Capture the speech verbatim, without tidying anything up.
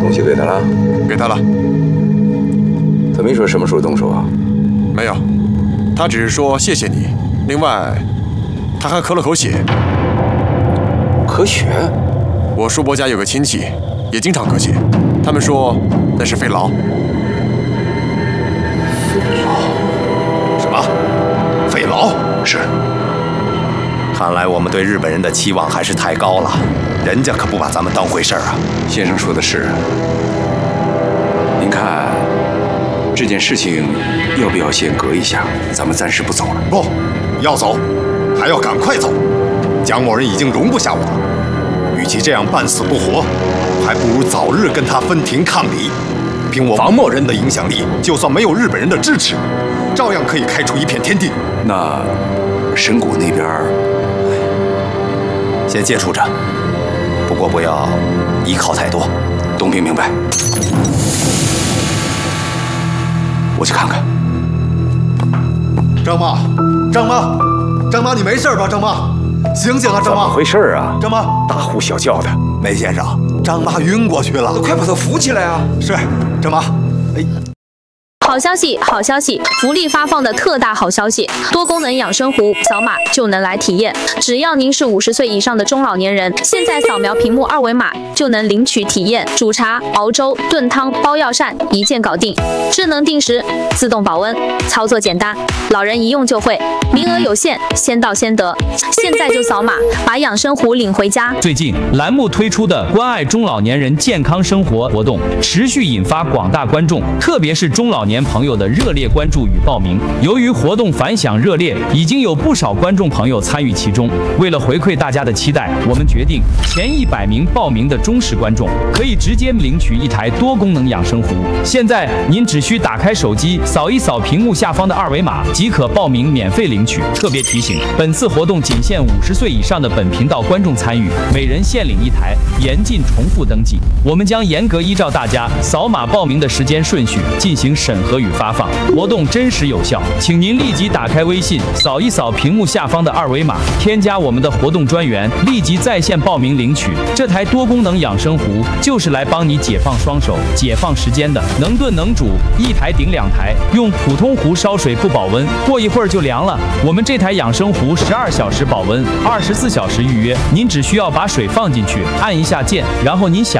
东西给他了？ 给他了。 他没说什么时候动手啊？ 没有，他只是说谢谢你。另外，他还咳了口血。 咳血？ 我叔伯家有个亲戚，也经常咳血，他们说那是肺痨。 肺痨？ 什么？肺痨？ 是。 看来我们对日本人的期望还是太高了，人家可不把咱们当回事儿啊。 先生说的是。您看，这件事情要不要先搁一下？咱们暂时不走了。 不，要走，还要赶快走。蒋某人已经容不下我了，与其这样半死不活，还不如早日跟他分庭抗礼。凭我王某人的影响力，就算没有日本人的支持，照样可以开出一片天地。 那神谷那边先接触着，不过不要依靠太多。 东平明白。我去看看。 张妈，张妈，张妈，你没事吧？张妈，醒醒啊！张妈， 怎么回事啊？ 张妈， 大呼小叫的。 梅先生，张妈晕过去了， 快把她扶起来啊！ 是，张妈。哎。 好消息，好消息！福利发放的特大好消息，多功能养生壶，扫码就能来体验。只要您是五十岁以上的中老年人，现在扫描屏幕二维码就能领取体验。煮茶、熬粥、炖汤、包药膳，一键搞定。智能定时，自动保温，操作简单，老人一用就会。名额有限，先到先得。现在就扫码，把养生壶领回家。 最近栏目推出的关爱中老年人健康生活活动，持续引发广大观众，特别是中老年朋友的热烈关注与报名。由于活动反响热烈，已经有不少观众朋友参与其中。为了回馈大家的期待，我们决定前一百名报名的忠实观众可以直接领取一台多功能养生壶。现在您只需打开手机，扫一扫屏幕下方的二维码，即可报名免费领取。特别提醒，本次活动仅限五十岁以上的本频道观众参与，每人限领一台，严禁重复登记。我们将严格依照大家扫码报名的时间顺序进行审核与发放，活动真实有效，请您立即打开微信，扫一扫屏幕下方的二维码，添加我们的活动专员，立即在线报名领取。这台多功能养生壶就是来帮你解放双手、解放时间的，能炖能煮，一台顶两台。用普通壶烧水不保温，过一会儿就凉了。我们这台养生壶十二小时保温，二十四小时预约。您只需要把水放进去，按一下键，然后您想